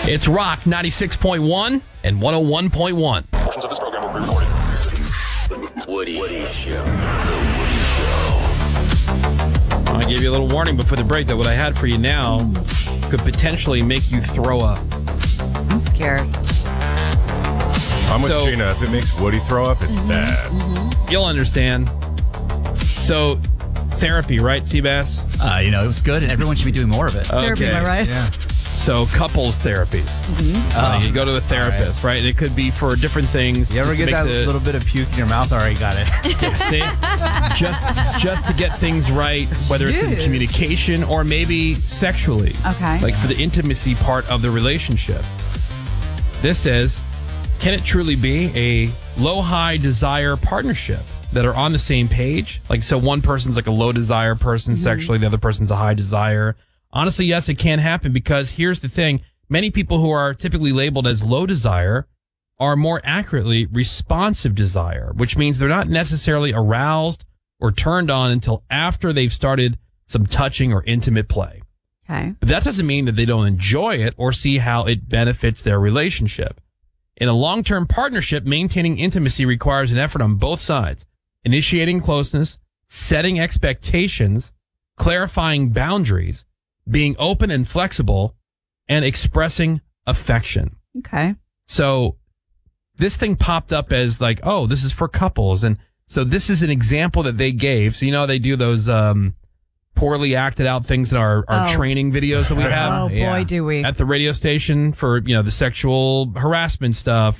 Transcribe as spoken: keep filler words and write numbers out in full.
It's Rock ninety-six point one and one oh one point one. Portions of this program will be recorded. Woody, Woody Show. The Woody Show. I gave you a little warning before the break that what I had for you now could potentially make you throw up. I'm scared. I'm with So- Gina. If it makes Woody throw up, it's bad. You'll understand. So, therapy, right, Seabass? Uh, you know, it was good, and everyone should be doing more of it. Therapy, am I right? Yeah. So, couples therapies. Uh, you go to a therapist, right? And it could be for different things. You ever just to get make that the- little bit of puke in your mouth? All right, got it. See? just, just to get things right, whether it's in Dude. communication or maybe sexually. Okay. Like for the intimacy part of the relationship. This says, can it truly be a low-high desire partnership that are on the same page? Like, so one person's like a low desire person sexually, the other person's a high desire. Honestly, yes, it can happen because here's the thing. Many people who are typically labeled as low desire are more accurately responsive desire, which means they're not necessarily aroused or turned on until after they've started some touching or intimate play. Okay. But that doesn't mean that they don't enjoy it or see how it benefits their relationship. In a long-term partnership, maintaining intimacy requires an effort on both sides, initiating closeness, setting expectations, clarifying boundaries, being open and flexible, and expressing affection. Okay. So this thing popped up as like, oh, this is for couples. And so this is an example that they gave. So, you know, they do those um, poorly acted out things in our, our Oh. training videos that we have Oh, boy, Yeah. do we. at the radio station for, you know, the sexual harassment stuff